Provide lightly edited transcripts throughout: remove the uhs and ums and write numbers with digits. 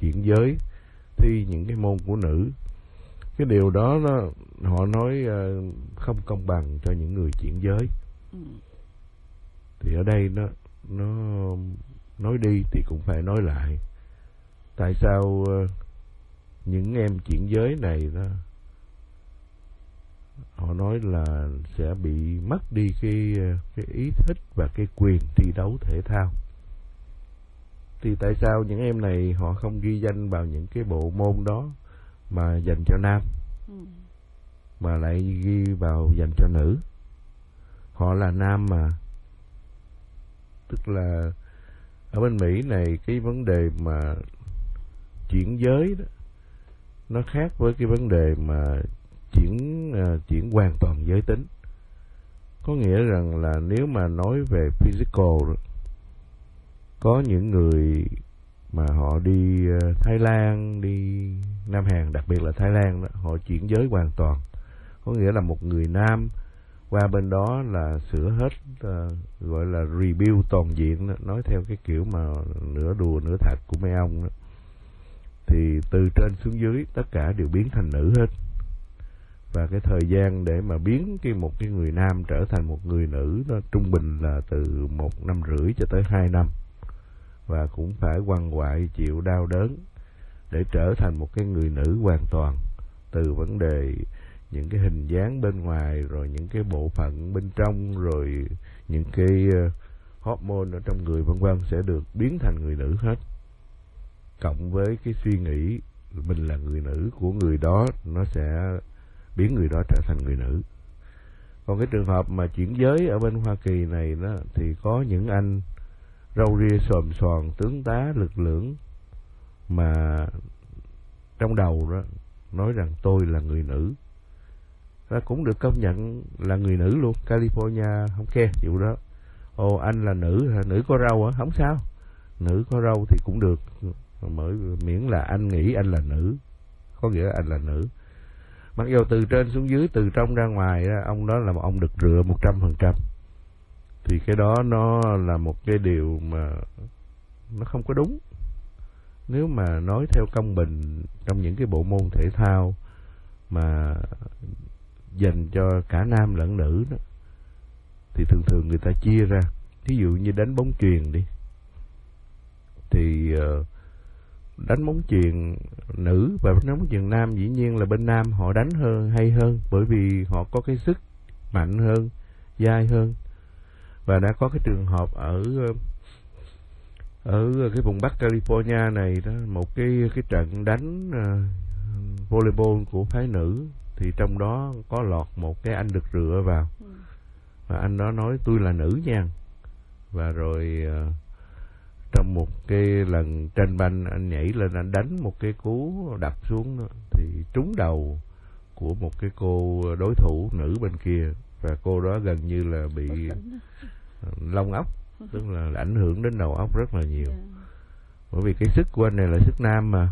chuyển giới thi những cái môn của nữ. Cái điều đó họ nói không công bằng cho những người chuyển giới. Thì ở đây nó nói đi thì cũng phải nói lại. Tại sao những em chuyển giới này họ nói là sẽ bị mất đi cái ý thích và cái quyền thi đấu thể thao? Thì tại sao những em này họ không ghi danh vào những cái bộ môn đó mà dành cho nam, mà lại ghi vào dành cho nữ? Họ là nam mà. Tức là ở bên Mỹ này, cái vấn đề mà chuyển giới đó, nó khác với cái vấn đề mà chuyển hoàn toàn giới tính. Có nghĩa rằng là nếu mà nói về physical, có những người mà họ đi Thái Lan, đi Nam Hàn, đặc biệt là Thái Lan đó, họ chuyển giới hoàn toàn. Có nghĩa là một người nam qua bên đó là sửa hết, gọi là rebuild toàn diện đó, nói theo cái kiểu mà nửa đùa nửa thật của mấy ông đó. Thì từ trên xuống dưới tất cả đều biến thành nữ hết. Và cái thời gian để mà biến một cái người nam trở thành một người nữ, nó trung bình là từ 1 năm rưỡi cho tới 2 năm. Và cũng phải quằn quại chịu đau đớn để trở thành một cái người nữ hoàn toàn. Từ vấn đề những cái hình dáng bên ngoài, rồi những cái bộ phận bên trong, rồi những cái hormone ở trong người vân vân sẽ được biến thành người nữ hết. Cộng với cái suy nghĩ mình là người nữ của người đó, nó sẽ biến người đó trở thành người nữ. Còn cái trường hợp mà chuyển giới ở bên Hoa Kỳ này đó, thì có những anh râu ria xồm xoàn, tướng tá lực lưỡng, mà trong đầu đó nói rằng tôi là người nữ, và cũng được công nhận là người nữ luôn. California không khe chịu đó. Ồ, anh là nữ hả? Nữ có râu hả? Không sao, nữ có râu thì cũng được, miễn là anh nghĩ anh là nữ, có nghĩa là anh là nữ. Mặc dù từ trên xuống dưới, từ trong ra ngoài, ông đó là một ông đực rựa 100%. Thì cái đó nó là một cái điều mà nó không có đúng. Nếu mà nói theo công bình trong những cái bộ môn thể thao mà dành cho cả nam lẫn nữ đó, thì thường thường người ta chia ra. Ví dụ như đánh bóng chuyền đi, thì đánh bóng chuyền nữ và đánh bóng chuyền nam, dĩ nhiên là bên nam họ đánh hay hơn, bởi vì họ có cái sức mạnh hơn, dai hơn. Và đã có cái trường hợp ở cái vùng Bắc California này đó, một cái trận đánh volleyball của phái nữ, thì trong đó có lọt một cái anh đực rựa vào. Và anh đó nói tôi là nữ nha. Và rồi trong một cái lần tranh banh, anh nhảy lên anh đánh một cái cú đập xuống đó, thì trúng đầu của một cái cô đối thủ nữ bên kia. Và cô đó gần như là bị lông óc, tức là ảnh hưởng đến đầu óc rất là nhiều. Bởi vì cái sức của anh này là sức nam mà.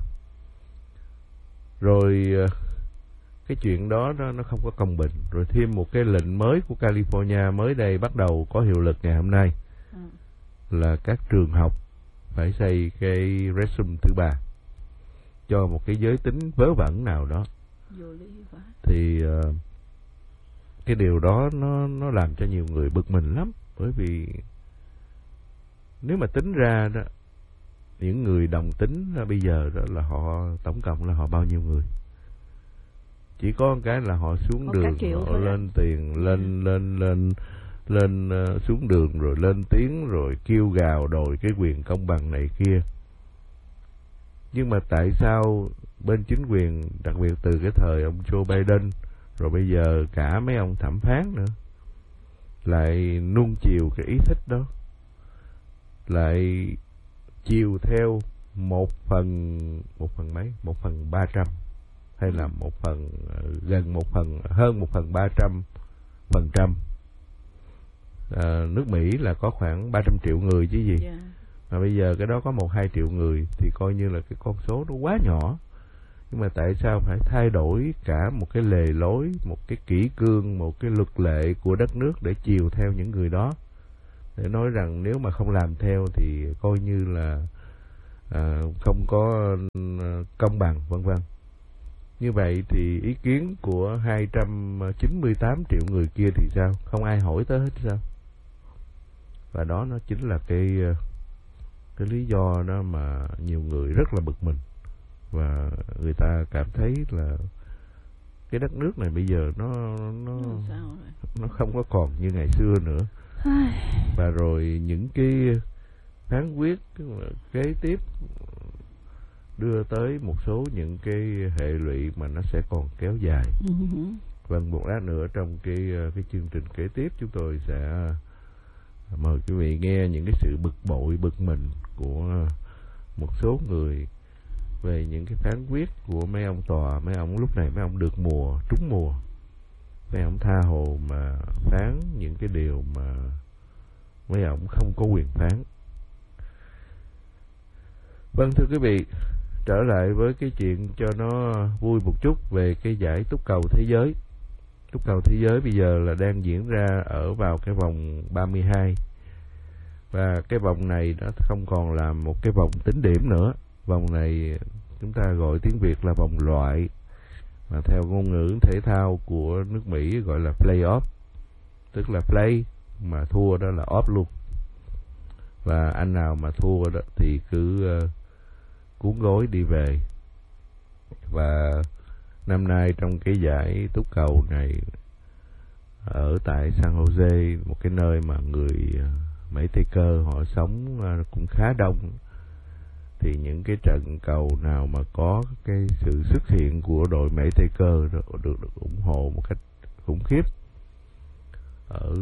Rồi cái chuyện đó nó không có công bình. Rồi thêm một cái lệnh mới của California mới đây bắt đầu có hiệu lực ngày hôm nay, là các trường học phải xây cái resume thứ ba cho một cái giới tính vớ vẩn nào đó. Thì cái điều đó nó làm cho nhiều người bực mình lắm. Bởi vì nếu mà tính ra đó, những người đồng tính bây giờ đó là họ tổng cộng là họ bao nhiêu người? Chỉ có một cái là họ xuống đường, họ lên tiền, lên xuống đường rồi lên tiếng rồi kêu gào đòi cái quyền công bằng này kia. Nhưng mà tại sao bên chính quyền, đặc biệt từ cái thời ông Joe Biden rồi bây giờ cả mấy ông thẩm phán nữa, lại nuông chiều cái ý thích đó, lại chiều theo 1/300 hay là gần hơn 1/300%. Nước Mỹ là có khoảng 300 triệu người chứ gì. Mà bây giờ cái đó có 1-2 triệu người thì coi như là cái con số nó quá nhỏ. Nhưng mà tại sao phải thay đổi cả một cái lề lối, một cái kỷ cương, một cái luật lệ của đất nước để chiều theo những người đó, để nói rằng nếu mà không làm theo thì coi như là không có công bằng vân vân. Như vậy thì ý kiến của 298 triệu người kia thì sao? Không ai hỏi tới hết sao? Và đó nó chính là cái lý do đó mà nhiều người rất là bực mình, và người ta cảm thấy là cái đất nước này bây giờ nó không có còn như ngày xưa nữa. Và rồi những cái phán quyết kế tiếp đưa tới một số những cái hệ lụy mà nó sẽ còn kéo dài. Vâng, một lát nữa trong cái chương trình kế tiếp chúng tôi sẽ mời quý vị nghe những cái sự bực bội, bực mình của một số người về những cái phán quyết của mấy ông tòa. Mấy ông lúc này mấy ông được trúng mùa, mấy ông tha hồ mà phán những cái điều mà mấy ông không có quyền phán. Vâng, thưa quý vị, trở lại với cái chuyện cho nó vui một chút về cái giải túc cầu thế giới. Túc cầu thế giới bây giờ là đang diễn ra ở vào cái vòng 32. Và cái vòng này nó không còn là một cái vòng tính điểm nữa. Vòng này chúng ta gọi tiếng Việt là vòng loại, mà theo ngôn ngữ thể thao của nước Mỹ gọi là play-off. Tức là play mà thua đó là off luôn. Và anh nào mà thua đó thì cứ cuốn gối đi về. Và năm nay trong cái giải túc cầu này ở tại San Jose, một cái nơi mà người Mỹ Tây Cơ họ sống cũng khá đông, thì những cái trận cầu nào mà có cái sự xuất hiện của đội Mỹ Tây Cơ được ủng hộ một cách khủng khiếp. Ở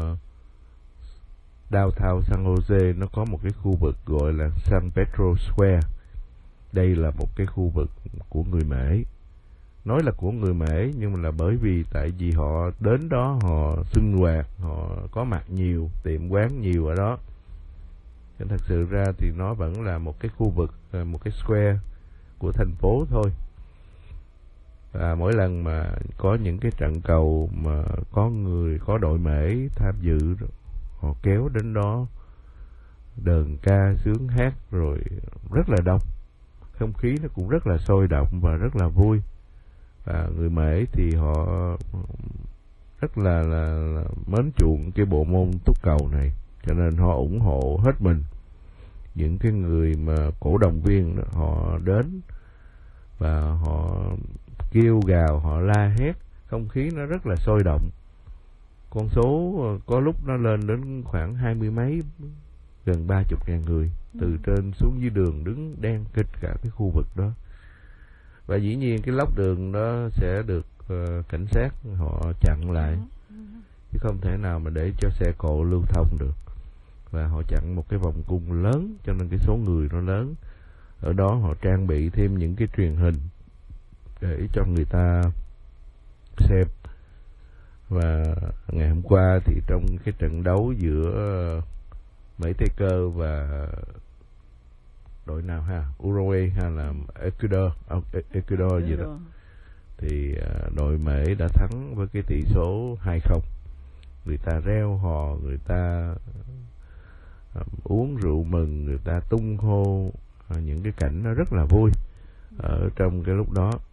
downtown San Jose nó có một cái khu vực gọi là San Pedro Square. Đây là một cái khu vực của người Mễ. Nói là của người Mễ nhưng mà là bởi vì tại vì họ đến đó họ sinh hoạt, họ có mặt nhiều, tiệm quán nhiều ở đó. Nên thật sự ra thì nó vẫn là một cái khu vực, một cái square của thành phố thôi. Và mỗi lần mà có những cái trận cầu mà có đội Mễ tham dự, họ kéo đến đó đờn ca sướng hát rồi rất là đông. Không khí nó cũng rất là sôi động và rất là vui. Và người Mễ thì họ rất là mến chuộng cái bộ môn túc cầu này, cho nên họ ủng hộ hết mình. Những cái người mà cổ động viên đó, họ đến và họ kêu gào, họ la hét, không khí nó rất là sôi động. Con số có lúc nó lên đến khoảng 20 mấy, gần 30.000 người, từ trên xuống dưới đường đứng đen kịch cả cái khu vực đó. Và dĩ nhiên cái lóc đường đó sẽ được cảnh sát họ chặn lại, chứ không thể nào mà để cho xe cộ lưu thông được. Và họ chặn một cái vòng cung lớn, cho nên cái số người nó lớn. Ở đó họ trang bị thêm những cái truyền hình để cho người ta xem. Và ngày hôm qua thì trong cái trận đấu giữa Mỹ Tây Cơ và đội nào ha, Uruguay hay là Ecuador gì đó, thì đội Mỹ đã thắng với cái tỷ số 2-0. Người ta reo hò, người ta uống rượu mừng, người ta tung hô, những cái cảnh nó rất là vui ở trong cái lúc đó.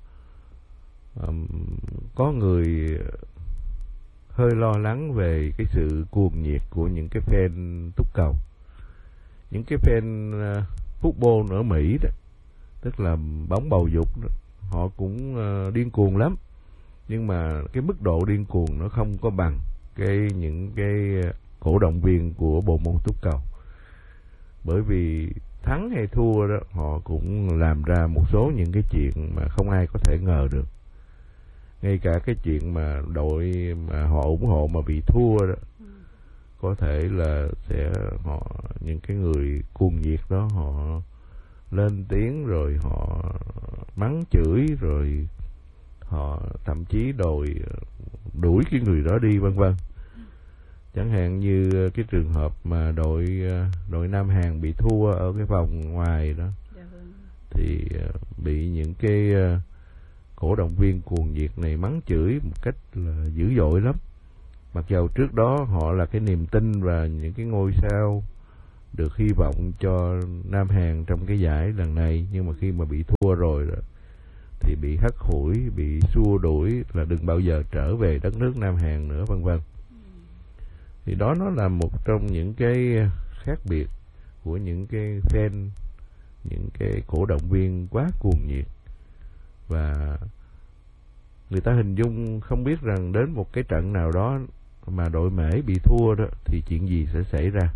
Có người hơi lo lắng về cái sự cuồng nhiệt của những cái fan túc cầu. Những cái fan football ở Mỹ đó, tức là bóng bầu dục đó, họ cũng điên cuồng lắm. Nhưng mà cái mức độ điên cuồng nó không có bằng những cái cổ động viên của bộ môn túc cầu. Bởi vì thắng hay thua đó, họ cũng làm ra một số những cái chuyện mà không ai có thể ngờ được. Ngay cả cái chuyện mà đội mà họ ủng hộ mà bị thua đó, có thể là những cái người cuồng nhiệt đó họ lên tiếng, rồi họ mắng chửi, rồi họ thậm chí đuổi cái người đó đi vân vân. Chẳng hạn như cái trường hợp mà đội Nam Hàn bị thua ở cái vòng ngoài đó, thì bị những cái cổ động viên cuồng nhiệt này mắng chửi một cách là dữ dội lắm. Mặc dầu trước đó họ là cái niềm tin và những cái ngôi sao được hy vọng cho Nam Hàn trong cái giải lần này, nhưng mà khi mà bị thua rồi thì bị hắt hủi, bị xua đuổi là đừng bao giờ trở về đất nước Nam Hàn nữa, vân vân. Thì đó nó là một trong những cái khác biệt của những cái fan, những cái cổ động viên quá cuồng nhiệt, và người ta hình dung không biết rằng đến một cái trận nào đó mà đội Mễ bị thua đó thì chuyện gì sẽ xảy ra.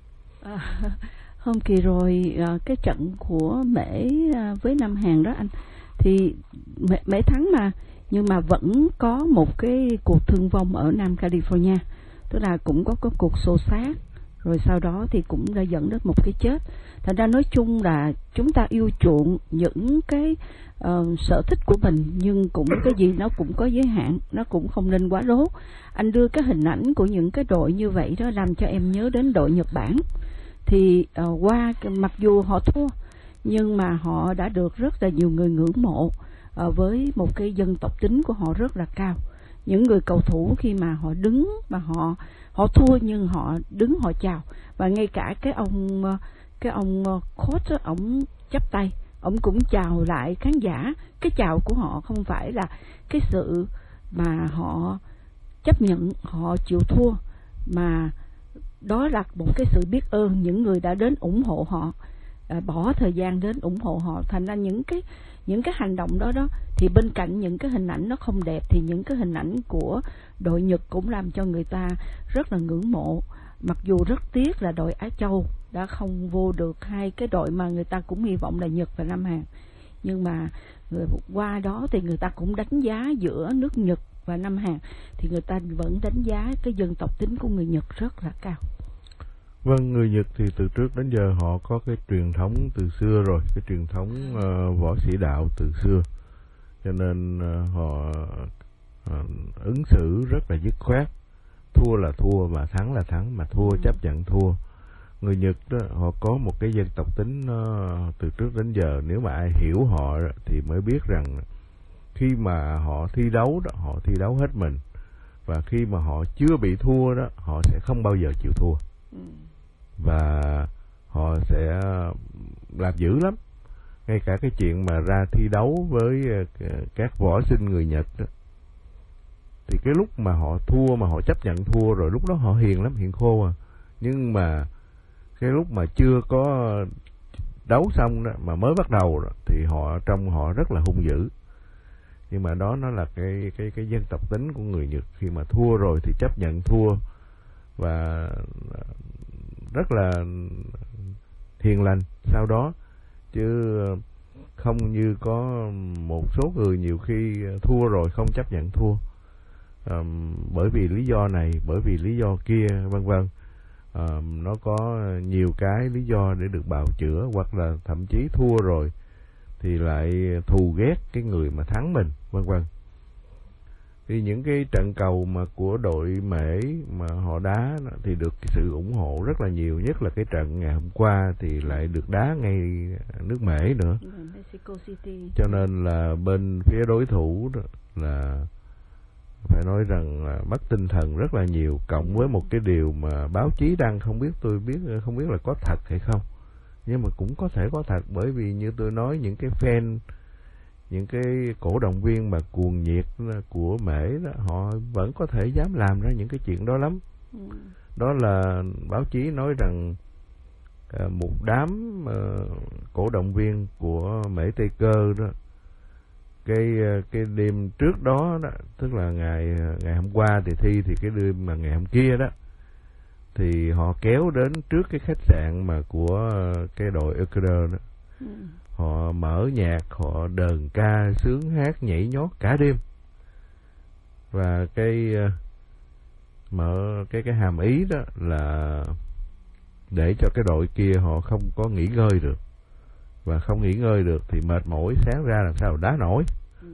Hôm kỳ rồi cái trận của Mễ với Nam Hàn đó anh, thì Mễ thắng mà, nhưng mà vẫn có một cái cuộc thương vong ở Nam California, tức là cũng có cuộc xô xát, rồi sau đó thì cũng đã dẫn đến một cái chết. Thành ra nói chung là chúng ta yêu chuộng những cái sở thích của mình, nhưng cũng cái gì nó cũng có giới hạn, nó cũng không nên quá lố. Anh đưa cái hình ảnh của những cái đội như vậy đó làm cho em nhớ đến đội Nhật Bản. Thì qua mặc dù họ thua nhưng mà họ đã được rất là nhiều người ngưỡng mộ, với một cái dân tộc tính của họ rất là cao. Những người cầu thủ khi mà họ đứng mà họ thua nhưng họ đứng họ chào, và ngay cả cái ông coach đó, ổng chắp tay, ổng cũng chào lại khán giả. Cái chào của họ không phải là cái sự mà họ chấp nhận họ chịu thua, mà đó là một cái sự biết ơn những người đã đến ủng hộ họ, bỏ thời gian đến ủng hộ họ. Thành ra những cái hành động đó thì bên cạnh những cái hình ảnh nó không đẹp, thì những cái hình ảnh của đội Nhật cũng làm cho người ta rất là ngưỡng mộ. Mặc dù rất tiếc là đội Á Châu đã không vô được hai cái đội mà người ta cũng hy vọng là Nhật và Nam Hàn, nhưng mà qua đó thì người ta cũng đánh giá giữa nước Nhật và Nam Hàn, thì người ta vẫn đánh giá cái dân tộc tính của người Nhật rất là cao. Vâng, người Nhật thì từ trước đến giờ họ có cái truyền thống từ xưa rồi, cái truyền thống võ sĩ đạo từ xưa, cho nên họ ứng xử rất là dứt khoát. Thua là thua, mà thắng là thắng, mà thua chấp nhận thua. Người Nhật đó, họ có một cái dân tộc tính từ trước đến giờ, nếu mà ai hiểu họ thì mới biết rằng khi mà họ thi đấu đó, họ thi đấu hết mình, và khi mà họ chưa bị thua đó, họ sẽ không bao giờ chịu thua. Và họ sẽ làm dữ lắm. Ngay cả cái chuyện mà ra thi đấu với các võ sinh người Nhật đó, thì cái lúc mà họ thua, mà họ chấp nhận thua rồi, lúc đó họ hiền lắm, hiền khô à. Nhưng mà cái lúc mà chưa có đấu xong đó, mà mới bắt đầu đó, thì trông họ rất là hung dữ. Nhưng mà đó nó là cái dân tộc tính của người Nhật. Khi mà thua rồi thì chấp nhận thua, và rất là hiền lành sau đó, chứ không như có một số người nhiều khi thua rồi không chấp nhận thua, bởi vì lý do này, bởi vì lý do kia, vân vân. Nó có nhiều cái lý do để được bào chữa, hoặc là thậm chí thua rồi thì lại thù ghét cái người mà thắng mình, vân vân. Thì những cái trận cầu mà của đội Mễ mà họ đá thì được sự ủng hộ rất là nhiều, nhất là cái trận ngày hôm qua thì lại được đá ngay nước Mễ nữa. Mexico City. Cho nên là bên phía đối thủ đó là phải nói rằng là mất tinh thần rất là nhiều, cộng với một cái điều mà báo chí đăng không biết là có thật hay không, nhưng mà cũng có thể có thật, bởi vì như tôi nói, những cái fan, những cái cổ động viên mà cuồng nhiệt của Mễ đó, họ vẫn có thể dám làm ra những cái chuyện đó lắm. Đó là báo chí nói rằng một đám cổ động viên của Mễ Tây Cơ đó, cái đêm trước đó, tức là ngày hôm qua thì thi, thì cái đêm mà ngày hôm kia đó thì họ kéo đến trước cái khách sạn mà của cái đội Ecuador đó. Họ mở nhạc, họ đờn ca, sướng hát, nhảy nhót cả đêm. Và cái hàm ý đó là để cho cái đội kia họ không có nghỉ ngơi được, và không nghỉ ngơi được thì mệt mỏi, sáng ra làm sao đá nổi.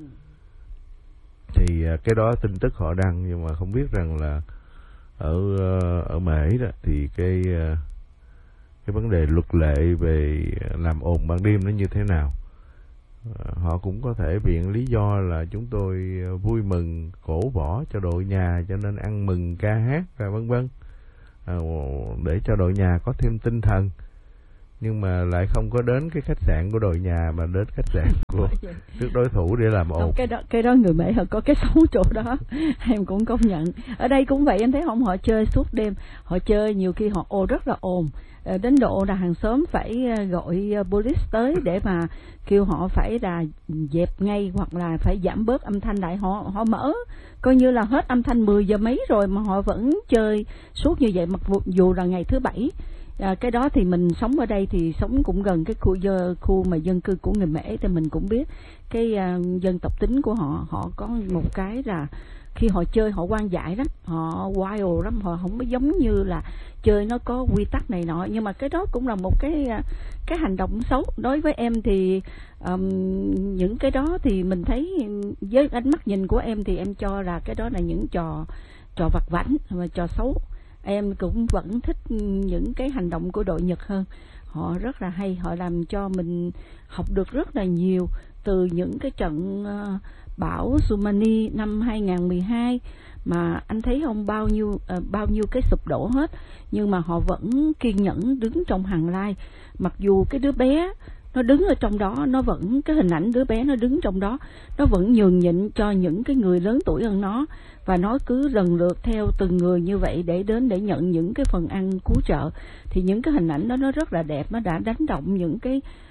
Thì cái đó tin tức họ đăng, nhưng mà không biết rằng là ở Mễ đó thì cái vấn đề luật lệ về làm ồn ban đêm nó như thế nào. Họ cũng có thể viện lý do là chúng tôi vui mừng cổ võ cho đội nhà, cho nên ăn mừng ca hát và vân vân. để cho đội nhà có thêm tinh thần, nhưng mà lại không có đến cái khách sạn của đội nhà mà đến khách sạn của trước đối thủ để làm ồn. Cái đó người Mỹ họ có cái xấu chỗ đó, em cũng công nhận. Ở đây cũng vậy, em thấy không, họ chơi suốt đêm, họ chơi nhiều khi họ rất là ồn, đến độ là hàng xóm phải gọi police tới để mà kêu họ phải là dẹp ngay, hoặc là phải giảm bớt âm thanh lại. Họ mở coi như là hết âm thanh 10 giờ mấy rồi mà họ vẫn chơi suốt như vậy, mặc dù là ngày thứ Bảy. Cái đó thì mình sống ở đây thì sống cũng gần cái khu mà dân cư của người Mễ, thì mình cũng biết cái dân tộc tính của họ. Họ có một cái là khi họ chơi họ hoang dại lắm, họ wild lắm, họ không có giống như là chơi nó có quy tắc này nọ. Nhưng mà cái đó cũng là một cái hành động xấu đối với em. Thì những cái đó thì mình thấy với ánh mắt nhìn của em thì em cho là cái đó là những trò vặt vãnh và trò xấu. Em cũng vẫn thích những cái hành động của đội Nhật hơn. Họ rất là hay, họ làm cho mình học được rất là nhiều từ những cái trận bão tsunami năm 2012 mà anh thấy không, bao nhiêu cái sụp đổ hết, nhưng mà họ vẫn kiên nhẫn đứng trong hàng line. Mặc dù cái đứa bé nó đứng ở trong đó, nó vẫn, cái hình ảnh đứa bé nó đứng trong đó, nó vẫn nhường nhịn cho những cái người lớn tuổi hơn nó, và nó cứ lần lượt theo từng người như vậy để đến để nhận những cái phần ăn cứu trợ. Thì những cái hình ảnh đó nó rất là đẹp, nó đã đánh động những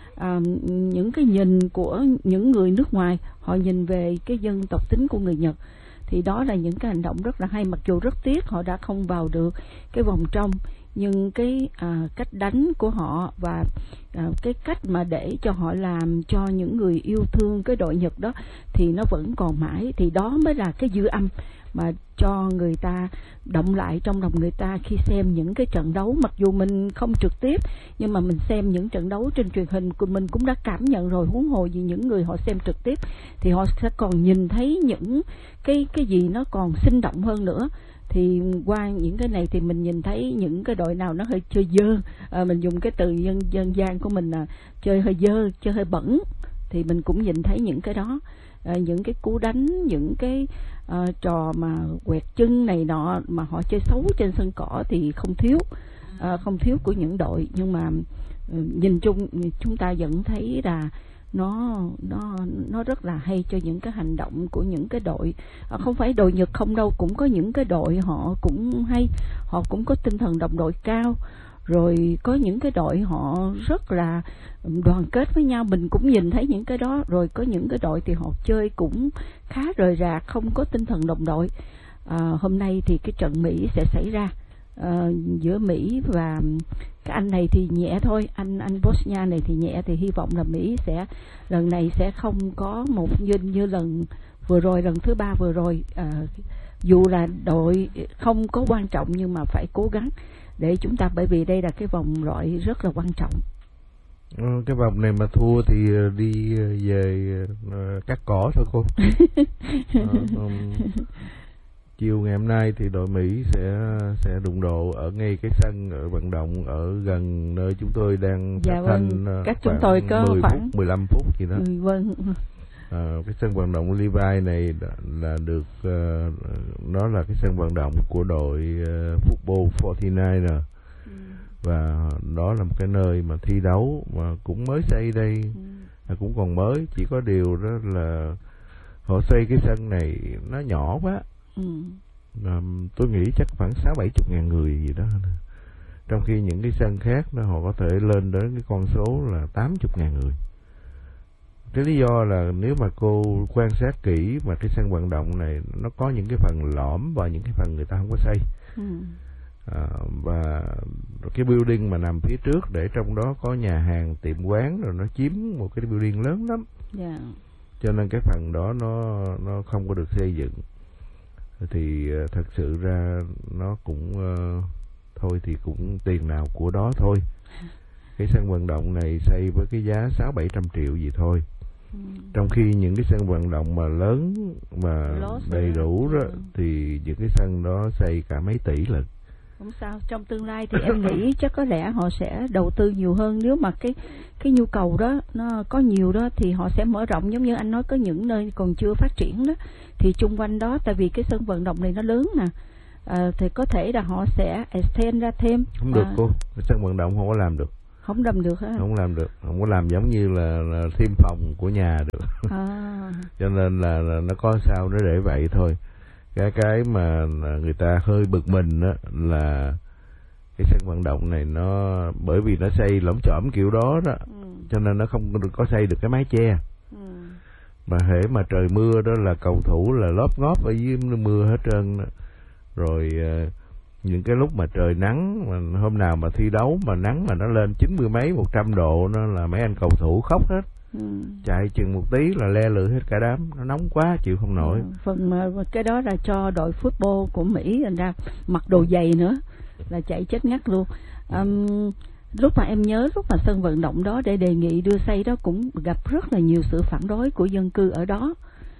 cái nhìn của những người nước ngoài, họ nhìn về cái dân tộc tính của người Nhật. Thì đó là những cái hành động rất là hay, mặc dù rất tiếc họ đã không vào được cái vòng trong, nhưng cái cách đánh của họ và cái cách mà để cho họ làm cho những người yêu thương cái đội Nhật đó thì nó vẫn còn mãi. Thì đó mới là cái dư âm mà cho người ta động lại trong lòng người ta khi xem những cái trận đấu. Mặc dù mình không trực tiếp, nhưng mà mình xem những trận đấu trên truyền hình của mình cũng đã cảm nhận rồi, huống hồ gì những người họ xem trực tiếp thì họ sẽ còn nhìn thấy những cái gì nó còn sinh động hơn nữa. Thì qua những cái này thì mình nhìn thấy những cái đội nào nó hơi chơi dơ, mình dùng cái từ dân gian của mình là chơi hơi dơ, chơi hơi bẩn, thì mình cũng nhìn thấy những cái đó. Những cái cú đánh, những cái trò mà quẹt chân này nọ mà họ chơi xấu trên sân cỏ thì không thiếu của những đội. Nhưng mà nhìn chung chúng ta vẫn thấy là nó rất là hay cho những cái hành động của những cái đội. Không phải đội Nhật không đâu, cũng có những cái đội họ cũng hay, họ cũng có tinh thần đồng đội cao, rồi có những cái đội họ rất là đoàn kết với nhau, mình cũng nhìn thấy những cái đó. Rồi có những cái đội thì họ chơi cũng khá rời rạc, không có tinh thần đồng đội. Hôm nay thì cái trận Mỹ sẽ xảy ra giữa Mỹ và cái anh này thì nhẹ thôi, anh Bosnia này thì nhẹ, thì hy vọng là Mỹ sẽ lần này sẽ không có một như lần vừa rồi, lần thứ 3 vừa rồi. Dù là đội không có quan trọng nhưng mà phải cố gắng để chúng ta, bởi vì đây là cái vòng loại rất là quan trọng. Cái vòng này mà thua thì đi về cắt cỏ thôi cô. Chiều ngày hôm nay thì đội Mỹ sẽ đụng độ ở ngay cái sân vận động ở gần nơi chúng tôi đang phát thanh. Cách chúng tôi có 10 khoảng phút, 15 phút gì đó. Vâng. Cái sân vận động Levi này là được nó là cái sân vận động của đội football 49er. Và đó là một cái nơi mà thi đấu mà cũng mới xây đây, cũng còn mới, chỉ có điều đó là họ xây cái sân này nó nhỏ quá. Tôi nghĩ chắc khoảng 60-70 ngàn người gì đó, trong khi những cái sân khác đó họ có thể lên đến cái con số là 80 ngàn người. Cái lý do là nếu mà cô quan sát kỹ mà cái sân vận động này nó có những cái phần lõm và những cái phần người ta không có xây. Và cái building mà nằm phía trước để trong đó có nhà hàng, tiệm quán, rồi nó chiếm một cái building lớn lắm. Cho nên cái phần đó nó không có được xây dựng. Thì thật sự ra nó cũng thôi thì cũng tiền nào của đó thôi. Cái sân vận động này xây với cái giá 600-700 triệu gì thôi. Trong khi những cái sân vận động mà lớn mà đầy đủ đó thì những cái sân đó xây cả mấy tỷ lận. Không sao, trong tương lai thì em nghĩ chắc có lẽ họ sẽ đầu tư nhiều hơn. Nếu mà cái nhu cầu đó nó có nhiều đó thì họ sẽ mở rộng, giống như anh nói có những nơi còn chưa phát triển đó thì chung quanh đó, tại vì cái sân vận động này nó lớn nè, thì có thể là họ sẽ extend ra thêm. Không được cô, sân vận động không có làm được. Không làm được hả? Không làm được, không có làm giống như là thêm phòng của nhà được. Cho nên là nó có sao nó để vậy thôi. Cái mà người ta hơi bực mình á là cái sân vận động này nó bởi vì nó xây lởm chởm kiểu đó đó, cho nên nó không có xây được cái mái che. Mà hễ mà trời mưa đó là cầu thủ là lóp ngóp ở dưới mưa hết trơn đó. Rồi những cái lúc mà trời nắng, mà hôm nào mà thi đấu mà nắng mà nó lên 90 mấy 100 độ, nó là mấy anh cầu thủ khóc hết. Chạy chừng một tí là le lưỡi hết cả đám, nó nóng quá chịu không nổi. Phần mà cái đó là cho đội football của Mỹ thành ra mặc đồ dày nữa là chạy chết ngắt luôn. Lúc mà em nhớ lúc mà sân vận động đó để đề nghị đưa xây đó cũng gặp rất là nhiều sự phản đối của dân cư ở đó.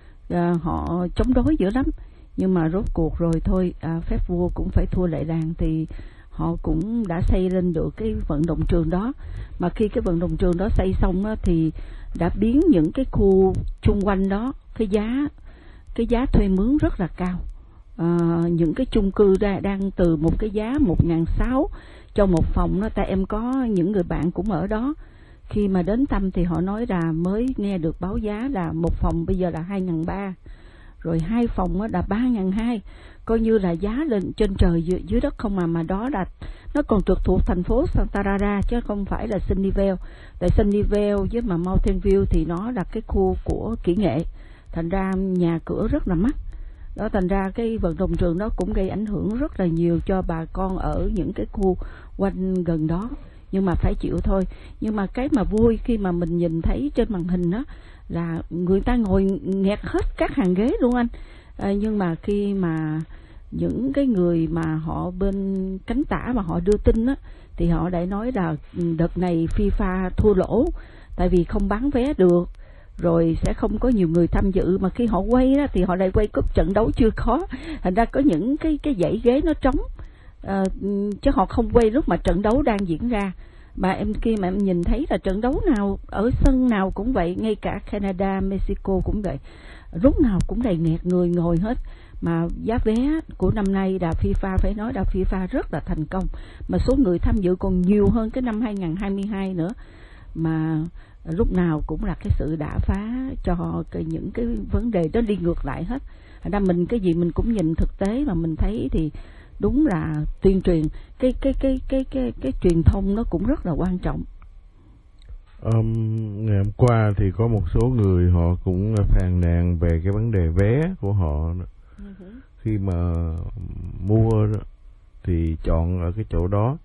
Họ chống đối dữ lắm, nhưng mà rốt cuộc rồi thôi, phép vua cũng phải thua lệ đàn, thì họ cũng đã xây lên được cái vận động trường đó. Mà khi cái vận động trường đó xây xong á, thì đã biến những cái khu chung quanh đó, cái giá thuê mướn rất là cao. Những cái chung cư đang từ một cái giá 1.600 cho một phòng đó. Tại em có những người bạn cũng ở đó, khi mà đến thăm thì họ nói là mới nghe được báo giá là một phòng bây giờ là 2.300, rồi 2 phòng là 3.200, coi như là giá lên trên trời dưới đất không. Mà đó là nó còn trực thuộc thành phố Santa Clara chứ không phải là Sunnyvale. Tại Sunnyvale với mà Mountain View thì nó là cái khu của kỹ nghệ, thành ra nhà cửa rất là mắc đó. Thành ra cái vận động trường đó cũng gây ảnh hưởng rất là nhiều cho bà con ở những cái khu quanh gần đó, nhưng mà phải chịu thôi. Nhưng mà cái mà vui khi mà mình nhìn thấy trên màn hình đó là người ta ngồi nghẹt hết các hàng ghế luôn anh. Nhưng mà khi mà những cái người mà họ bên cánh tả mà họ đưa tin á, thì họ đã nói là đợt này FIFA thua lỗ tại vì không bán vé được, rồi sẽ không có nhiều người tham dự. Mà khi họ quay đó thì họ lại quay cúp trận đấu chưa có, thành ra có những cái dãy ghế nó trống, chứ họ không quay lúc mà trận đấu đang diễn ra. Mà khi mà em nhìn thấy là trận đấu nào ở sân nào cũng vậy, ngay cả Canada, Mexico cũng vậy, lúc nào cũng đầy nghẹt người ngồi hết. Mà giá vé của năm nay là FIFA phải nói là FIFA rất là thành công, mà số người tham dự còn nhiều hơn cái năm 2022 nữa. Mà lúc nào cũng là cái sự đả phá cho những cái vấn đề đó đi ngược lại hết. Thành ra mình cái gì mình cũng nhìn thực tế mà mình thấy thì đúng là tuyên truyền cái truyền thông nó cũng rất là quan trọng. Ngày hôm qua thì có một số người họ cũng phàn nàn về cái vấn đề vé của họ. Khi mà mua thì chọn ở cái chỗ đó,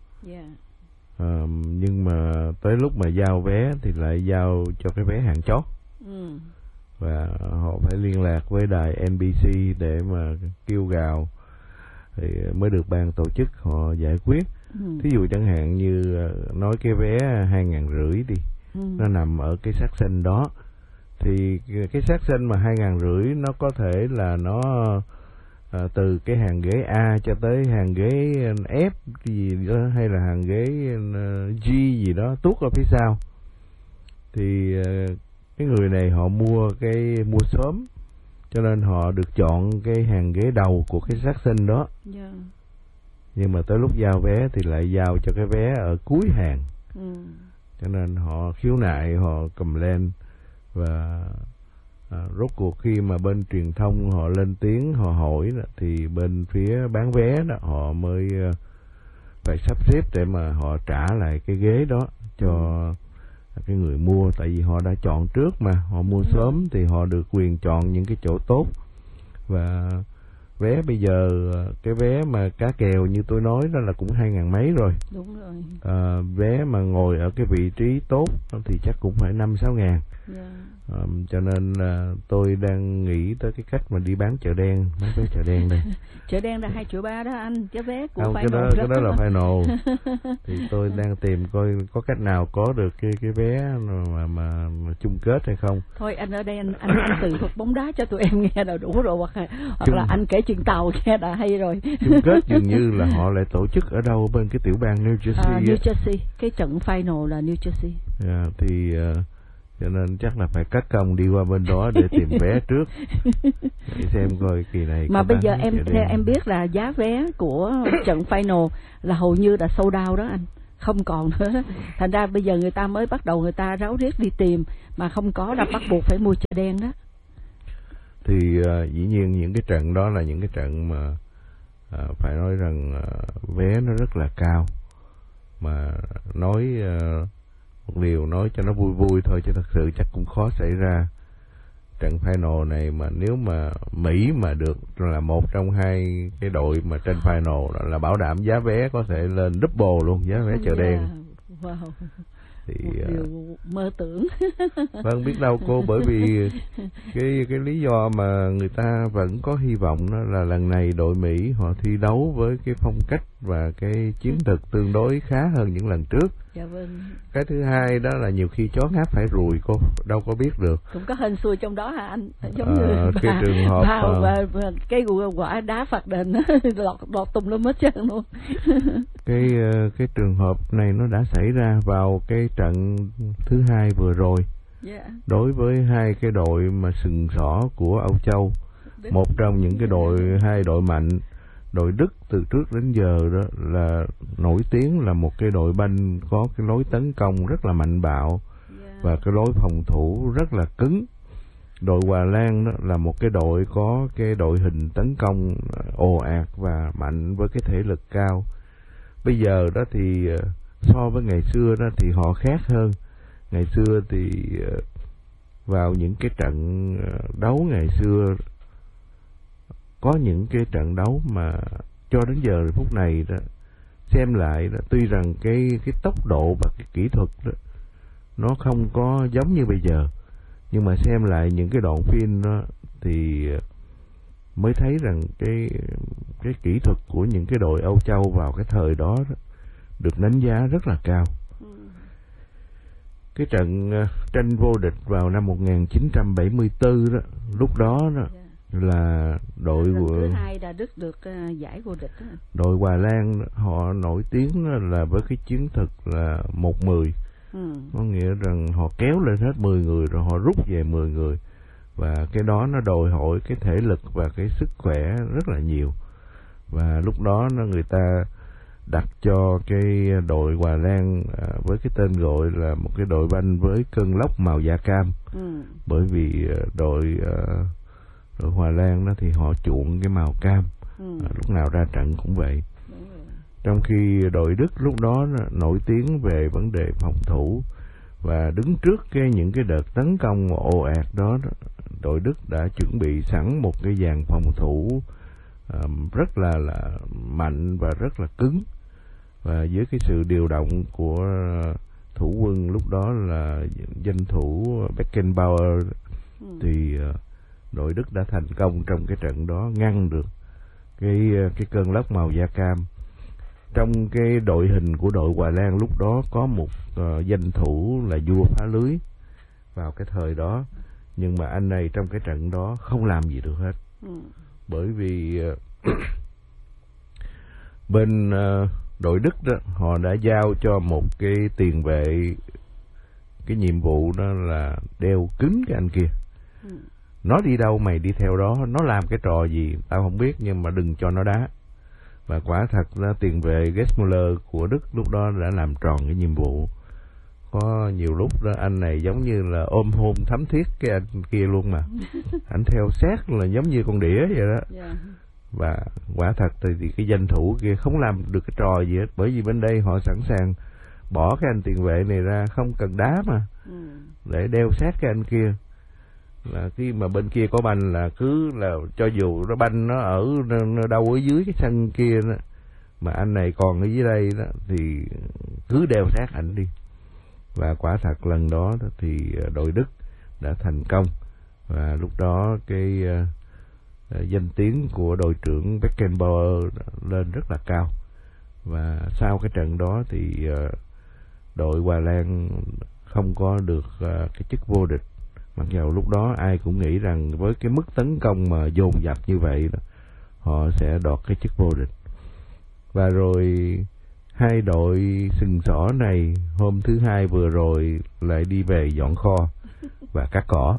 nhưng mà tới lúc mà giao vé thì lại giao cho cái vé hạng chót. Và họ phải liên lạc với đài NBC để mà kêu gào thì mới được ban tổ chức họ giải quyết. Thí dụ chẳng hạn như nói cái vé 2.500 đi, nó nằm ở cái section đó, thì cái section mà 2.500 nó có thể là nó từ cái hàng ghế A cho tới hàng ghế F gì đó, hay là hàng ghế G gì đó tuốt ở phía sau. Thì cái người này họ mua sớm, cho nên họ được chọn cái hàng ghế đầu của cái section đó. Nhưng mà tới lúc giao vé thì lại giao cho cái vé ở cuối hàng. Cho nên họ khiếu nại, họ complain. Và rốt cuộc khi mà bên truyền thông họ lên tiếng họ hỏi đó, thì bên phía bán vé đó họ mới phải sắp xếp để mà họ trả lại cái ghế đó cho cái người mua. Tại vì họ đã chọn trước mà, họ mua sớm thì họ được quyền chọn những cái chỗ tốt. Và vé bây giờ, cái vé mà cá kèo như tôi nói đó là cũng 2.000 mấy rồi. Đúng rồi. Vé mà ngồi ở cái vị trí tốt thì chắc cũng phải 5-6 ngàn. Cho nên tôi đang nghĩ tới cái cách mà đi bán chợ đen, bán vé chợ đen đây. Chợ đen là 2,3 triệu đó anh, chứ vé của không, final cái đó là final. Thì tôi đang tìm coi có cách nào có được cái vé mà chung kết hay không. Thôi anh ở đây anh tự thuật bóng đá cho tụi em nghe là đủ rồi, hoặc là anh kể chuyện tàu nghe đã hay rồi. Chung kết dường như là họ lại tổ chức ở đâu bên cái tiểu bang New Jersey. New Jersey, cái trận final là New Jersey. Thì cho nên chắc là phải cắt công đi qua bên đó để tìm vé trước để xem coi kỳ này. Mà bây giờ em biết là giá vé của trận final là hầu như là sold out đó anh, không còn nữa đó. Thành ra bây giờ người ta mới bắt đầu người ta ráo riết đi tìm, mà không có là bắt buộc phải mua chợ đen đó. Thì dĩ nhiên những cái trận đó là những cái trận mà phải nói rằng vé nó rất là cao. Mà nói một điều nói cho nó vui vui thôi, chứ thật sự chắc cũng khó xảy ra. Trận final này mà nếu mà Mỹ mà được là một trong hai cái đội mà trên final là bảo đảm giá vé có thể lên double luôn, giá vé chợ đen. Wow. Thì điều mơ tưởng. Vâng, biết đâu cô, bởi vì cái lý do mà người ta vẫn có hy vọng đó là lần này đội Mỹ họ thi đấu với cái phong cách và cái chiến thuật tương đối khá hơn những lần trước. Dạ vâng. Cái thứ hai đó là nhiều khi chó ngáp phải ruồi, cô đâu có biết được. Cũng có hên xui trong đó hả anh? Giống như cái trường hợp và cái quả đá phạt đền lọt tùm lum hết trơn luôn. cái trường hợp này nó đã xảy ra vào cái trận thứ hai vừa rồi. Yeah. Đối với hai cái đội mà sừng sỏ của Âu Châu, một trong những cái hai đội mạnh. Đội Đức từ trước đến giờ đó là nổi tiếng là một cái đội banh có cái lối tấn công rất là mạnh bạo và cái lối phòng thủ rất là cứng. Đội Hà Lan đó là một cái đội có cái đội hình tấn công ồ ạt và mạnh với cái thể lực cao. Bây giờ đó thì so với ngày xưa đó thì họ khác hơn. Ngày xưa thì vào những cái trận đấu ngày xưa, có những cái trận đấu mà cho đến giờ phút này đó xem lại đó, tuy rằng cái tốc độ và cái kỹ thuật đó nó không có giống như bây giờ, nhưng mà xem lại những cái đoạn phim đó thì mới thấy rằng cái kỹ thuật của những cái đội Âu Châu vào cái thời đó, được đánh giá rất là cao. Cái trận tranh vô địch vào năm 1974 đó, lúc đó là đội thứ hai là Đức được giải vô địch đó. Đội Hà Lan họ nổi tiếng là với cái chiến thuật là 1-10. Có nghĩa rằng họ kéo lên hết 10 người rồi họ rút về 10 người, và cái đó nó đòi hỏi cái thể lực và cái sức khỏe rất là nhiều. Và lúc đó người ta đặt cho cái đội Hà Lan với cái tên gọi là một cái đội banh với cơn lốc màu da cam. Bởi vì đội Hà Lan đó thì họ chuộng cái màu cam, lúc nào ra trận cũng vậy. Trong khi đội Đức lúc đó nổi tiếng về vấn đề phòng thủ, và đứng trước những cái đợt tấn công ồ ạt đó, đội Đức đã chuẩn bị sẵn một cái dàn phòng thủ rất là mạnh và rất là cứng. Và với cái sự điều động của thủ quân lúc đó là danh thủ Beckenbauer thì đội Đức đã thành công trong cái trận đó, ngăn được cái cơn lốc màu da cam. Trong cái đội hình của đội Hà Lan lúc đó có một danh thủ là vua phá lưới vào cái thời đó, nhưng mà anh này trong cái trận đó không làm gì được hết. Bởi vì bên đội Đức đó họ đã giao cho một cái tiền vệ cái nhiệm vụ đó là đeo cứng cái anh kia. Nó đi đâu mày đi theo đó, nó làm cái trò gì tao không biết, nhưng mà đừng cho nó đá. Và quả thật là tiền vệ Gesmuller của Đức lúc đó đã làm tròn cái nhiệm vụ. Có nhiều lúc đó anh này giống như là ôm hôn thắm thiết cái anh kia luôn mà. Anh theo sát là giống như con đĩa vậy đó. Và quả thật thì cái danh thủ kia không làm được cái trò gì hết, bởi vì bên đây họ sẵn sàng bỏ cái anh tiền vệ này ra, không cần đá mà, để đeo sát cái anh kia. Là khi mà bên kia có banh là cứ là cho dù nó banh nó ở đâu ở dưới cái sân kia đó, mà anh này còn ở dưới đây đó thì cứ đeo sát ảnh đi. Và quả thật lần đó thì đội Đức đã thành công, và lúc đó cái danh tiếng của đội trưởng Beckenbauer lên rất là cao. Và sau cái trận đó thì đội Hà Lan không có được cái chức vô địch, mặc dù lúc đó ai cũng nghĩ rằng với cái mức tấn công mà dồn dập như vậy đó, họ sẽ đoạt cái chức vô địch. Và rồi hai đội sừng sỏ này hôm thứ Hai vừa rồi lại đi về dọn kho và cắt cỏ.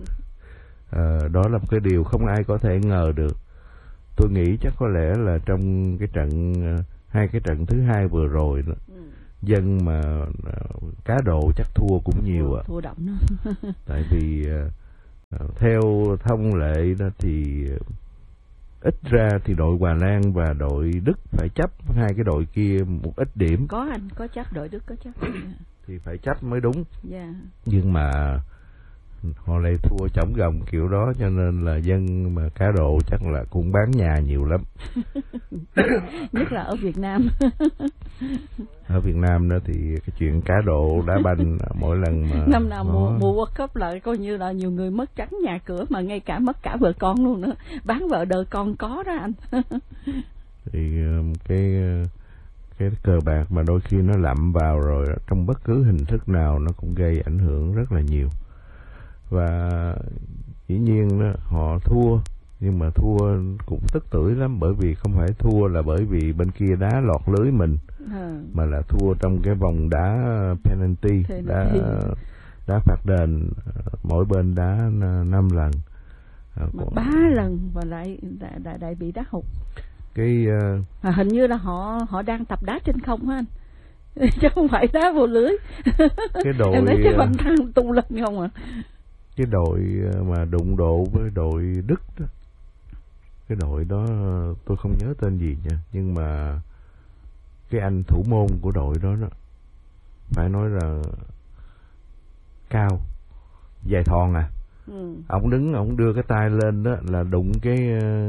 Đó là một cái điều không ai có thể ngờ được. Tôi nghĩ chắc có lẽ là trong cái trận hai cái trận thứ Hai vừa rồi đó, dân mà cá độ chắc thua cũng nhiều ạ. Thua đậm đó. Tại vì theo thông lệ đó thì ít ra thì đội Hà Lan và đội Đức phải chấp hai cái đội kia một ít điểm. Có anh, có chấp, đội Đức có chấp. Thì phải chấp mới đúng. Yeah. Nhưng mà họ lại thua chổng gồng kiểu đó, cho nên là dân mà cá độ chắc là cũng bán nhà nhiều lắm. Nhất là ở Việt Nam. Ở Việt Nam đó thì cái chuyện cá độ đá banh mỗi lần mà năm nào mùa World Cup là coi như là nhiều người mất trắng nhà cửa, mà ngay cả mất cả vợ con luôn nữa, bán vợ đời con có đó anh. Thì cái cờ bạc mà đôi khi nó lậm vào rồi trong bất cứ hình thức nào nó cũng gây ảnh hưởng rất là nhiều. Và dĩ nhiên đó, họ thua, nhưng mà thua cũng tức tưởi lắm, bởi vì không phải thua là bởi vì bên kia đá lọt lưới mình, mà là thua trong cái vòng đá penalty, đá phạt đền, mỗi bên đá 5 lần. Mà 3 lần và lại bị đá hụt. Cái hình như là họ đang tập đá trên không hả anh? Chứ không phải đá vô lưới. Cái đội em thấy cái banh thang tung lên không à? Cái đội mà đụng độ với đội Đức đó, cái đội đó tôi không nhớ tên gì nha, nhưng mà cái anh thủ môn của đội đó phải nói là cao, dài thon à. Ông đứng, ông đưa cái tay lên đó là đụng cái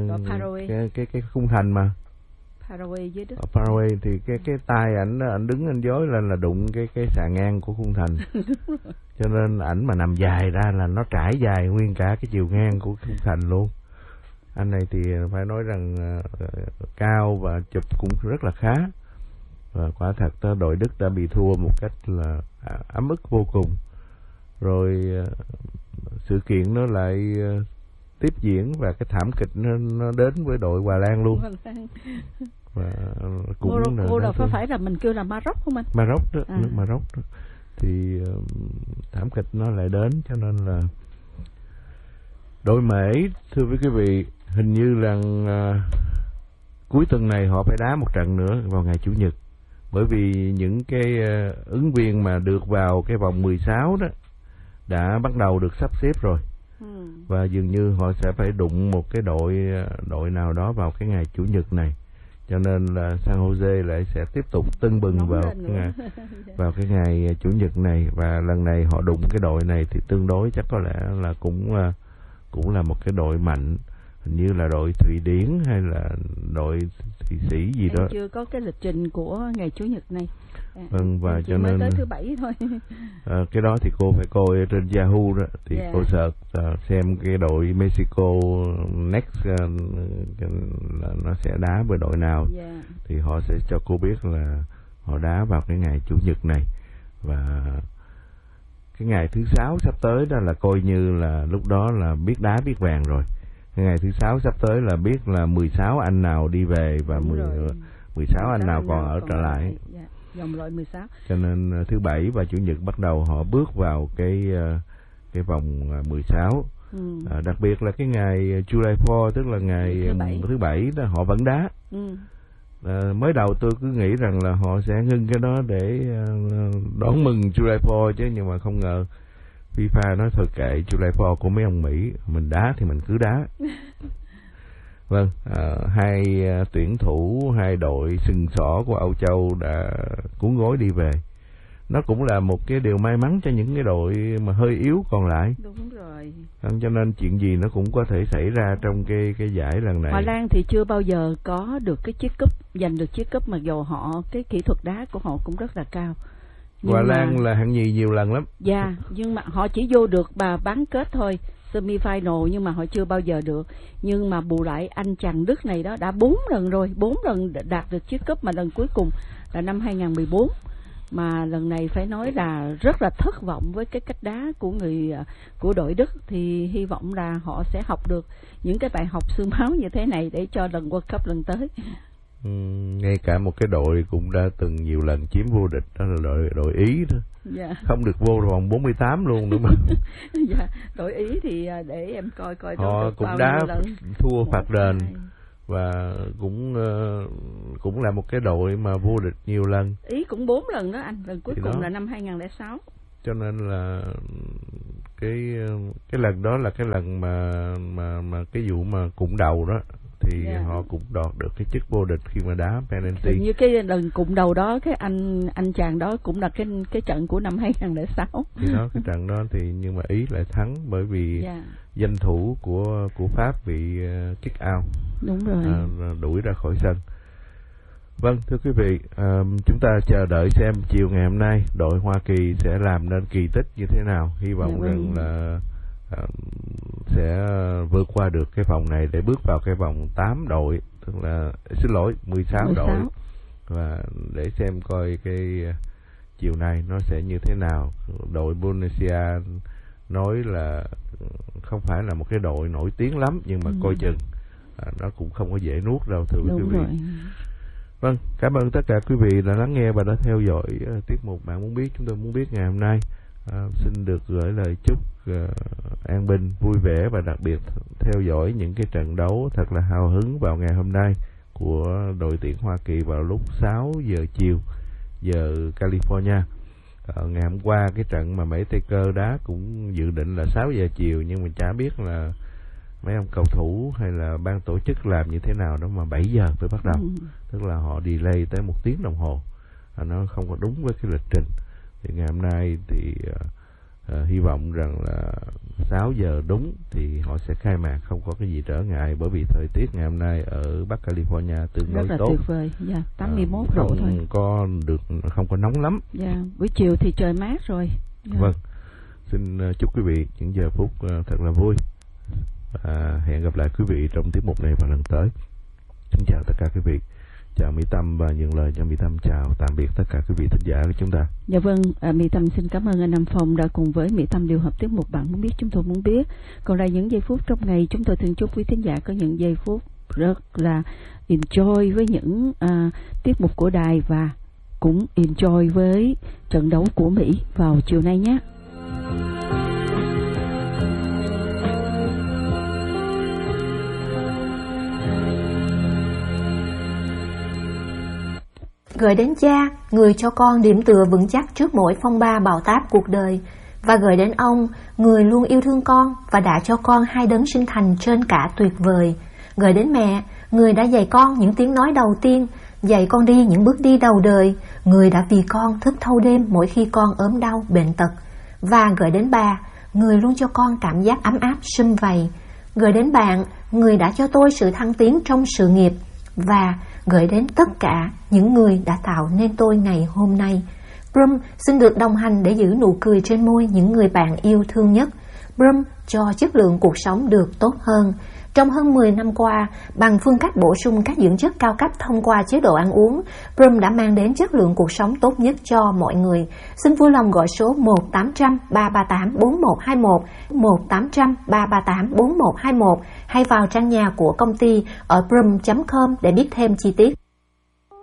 khung thành mà. Paraguay với Đức. Ở Paraguay thì cái tay ảnh đứng anh dối lên là đụng cái xà ngang của khung thành. Cho nên ảnh mà nằm dài ra là nó trải dài nguyên cả cái chiều ngang của khung thành luôn. Anh này thì phải nói rằng cao và chụp cũng rất là khá. Và quả thật đó, đội Đức đã bị thua một cách là ấm ức vô cùng. Rồi sự kiện nó lại tiếp diễn và cái thảm kịch nó đến với đội Hà Lan luôn. Và cũng Morocco phải là mình kêu là Maroc không anh? Maroc đó, nước Maroc đó. Thì thảm kịch nó lại đến, cho nên là đội Mễ, thưa quý vị, hình như là cuối tuần này họ phải đá một trận nữa vào ngày Chủ nhật, bởi vì những cái ứng viên mà được vào cái vòng 16 đó đã bắt đầu được sắp xếp rồi. Và dường như họ sẽ phải đụng một cái đội nào đó vào cái ngày Chủ nhật này, cho nên là San Jose lại sẽ tiếp tục tưng bừng vào cái ngày Chủ nhật này. Và lần này họ đụng cái đội này thì tương đối chắc có lẽ là cũng là một cái đội mạnh, hình như là đội Thụy Điển hay là đội Thụy Sĩ gì đó. Chưa có cái lịch trình của ngày Chủ nhật này. Vâng, và cho nên tới thứ Bảy thôi. Cái đó thì cô phải coi ở trên Yahoo đó, thì cô search xem cái đội Mexico next là nó sẽ đá với đội nào, thì họ sẽ cho cô biết là họ đá vào cái ngày Chủ nhật này. Và cái ngày thứ Sáu sắp tới đó là coi như là lúc đó là biết đá biết vàng rồi. Cái ngày thứ Sáu sắp tới là biết là 16 anh nào đi về và 16 anh nào còn ở trở lại. Vòng loại 16. Cho nên thứ Bảy và Chủ nhật bắt đầu họ bước vào cái vòng 16. Đặc biệt là cái ngày July 4, tức là ngày thứ Bảy đó, họ vẫn đá. Mới đầu tôi cứ nghĩ rằng là họ sẽ ngưng cái đó để đón mừng July 4 chứ, nhưng mà không ngờ FIFA nói thôi kệ July 4 của mấy ông Mỹ, mình đá thì mình cứ đá. Vâng, hai tuyển thủ, hai đội sừng sỏ của Âu Châu đã cuốn gối đi về. Nó cũng là một cái điều may mắn cho những cái đội mà hơi yếu còn lại. Đúng rồi. Cho nên chuyện gì nó cũng có thể xảy ra trong cái giải lần này. Hà Lan thì chưa bao giờ có được cái chiếc cúp, giành được chiếc cúp, mặc dù họ cái kỹ thuật đá của họ cũng rất là cao. Hà Lan là hạng nhì nhiều lần lắm. Dạ, nhưng mà họ chỉ vô được bán kết thôi, semi-final, nhưng mà họ chưa bao giờ được. Nhưng mà bù lại anh chàng Đức này đó đã 4 lần rồi, 4 lần đạt được chiếc cúp, mà lần cuối cùng là năm 2014. Mà lần này phải nói là rất là thất vọng với cái cách đá của đội Đức, thì hy vọng là họ sẽ học được những cái bài học xương máu như thế này để cho lần World Cup lần tới. Ngay cả một cái đội cũng đã từng nhiều lần chiếm vô địch, đó là đội Ý đó. Dạ. Không được vô vòng 48 luôn nữa mà. Dạ, đội Ý thì để em coi họ cũng đá thua phạt đền và cũng là một cái đội mà vô địch nhiều lần. Ý cũng 4 lần đó anh, lần cuối thì cùng đó. Là năm 2006. Cho nên là cái lần đó là cái lần mà cái vụ mà cụm đầu đó thì họ cũng đoạt được cái chức vô địch khi mà đá penalty. Hình như cái lần cụm đầu đó cái anh chàng đó cũng là cái trận của năm 2006. Thì đó, cái trận đó thì nhưng mà Ý lại thắng bởi vì danh thủ của Pháp bị kick out. Đúng rồi. Đuổi ra khỏi sân. Vâng, thưa quý vị, chúng ta chờ đợi xem chiều ngày hôm nay đội Hoa Kỳ sẽ làm nên kỳ tích như thế nào. Hy vọng rằng là sẽ vượt qua được cái vòng này để bước vào cái vòng 8 đội, tức là 16 đội, và để xem coi cái chiều nay nó sẽ như thế nào. Đội Indonesia nói là không phải là một cái đội nổi tiếng lắm, nhưng mà coi chừng nó cũng không có dễ nuốt đâu, thưa quý vị. Vâng, cảm ơn tất cả quý vị đã lắng nghe và đã theo dõi tiết mục Bạn Muốn Biết. Chúng tôi muốn biết ngày hôm nay. Xin được gửi lời chúc an bình, vui vẻ và đặc biệt theo dõi những cái trận đấu thật là hào hứng vào ngày hôm nay của đội tuyển Hoa Kỳ vào lúc 6 giờ chiều giờ California. Ngày hôm qua cái trận mà Mỹ Taker đá cũng dự định là 6 giờ chiều, nhưng mà chả biết là mấy ông cầu thủ hay là ban tổ chức làm như thế nào đó mà 7 giờ mới bắt đầu. Tức là họ delay tới 1 tiếng đồng hồ. Nó không có đúng với cái lịch trình. Thì ngày hôm nay thì hy vọng rằng là 6 giờ đúng thì họ sẽ khai mạc, không có cái gì trở ngại, bởi vì thời tiết ngày hôm nay ở Bắc California tương đối tốt. Rất là tuyệt vời, 81 độ thôi. Không có nóng lắm. Buổi chiều thì trời mát rồi. Vâng, xin chúc quý vị những giờ phút thật là vui. Hẹn gặp lại quý vị trong tiết mục này vào lần tới. Xin chào tất cả quý vị. Chào Mỹ Tâm và nhận lời cho Mỹ Tâm chào tạm biệt tất cả quý vị thính giả của chúng ta. Dạ vâng, Mỹ Tâm xin cảm ơn anh Nam Phong đã cùng với Mỹ Tâm điều hợp tiết mục Bạn Muốn Biết Chúng Tôi Muốn Biết. Còn lại những giây phút trong ngày, chúng tôi thường chúc quý thính giả có những giây phút rất là enjoy với những tiết mục của đài, và cũng enjoy với trận đấu của Mỹ vào chiều nay nhé. Gửi đến cha, người cho con điểm tựa vững chắc trước mỗi phong ba bão táp cuộc đời. Và gửi đến ông, người luôn yêu thương con và đã cho con 2 đấng sinh thành trên cả tuyệt vời. Gửi đến mẹ, người đã dạy con những tiếng nói đầu tiên, dạy con đi những bước đi đầu đời, người đã vì con thức thâu đêm mỗi khi con ốm đau, bệnh tật. Và gửi đến bà, người luôn cho con cảm giác ấm áp, sum vầy. Gửi đến bạn, người đã cho tôi sự thăng tiến trong sự nghiệp. Và gửi đến tất cả những người đã tạo nên tôi ngày hôm nay. Brum xin được đồng hành để giữ nụ cười trên môi những người bạn yêu thương nhất. Brum cho chất lượng cuộc sống được tốt hơn. Trong hơn 10 năm qua, bằng phương cách bổ sung các dưỡng chất cao cấp thông qua chế độ ăn uống, Brum đã mang đến chất lượng cuộc sống tốt nhất cho mọi người. Xin vui lòng gọi số 1-800-338-4121, 1-800-338-4121 hay vào trang nhà của công ty ở brum.com để biết thêm chi tiết.